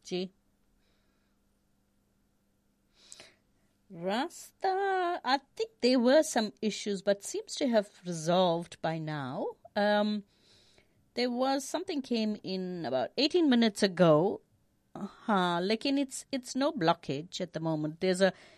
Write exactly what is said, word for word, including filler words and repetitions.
Ji Rasta, I think there were some issues, but seems to have resolved by now. Um, there was something came in about eighteen minutes ago. हाँ, लेकिन it's it's no blockage at the moment. There's a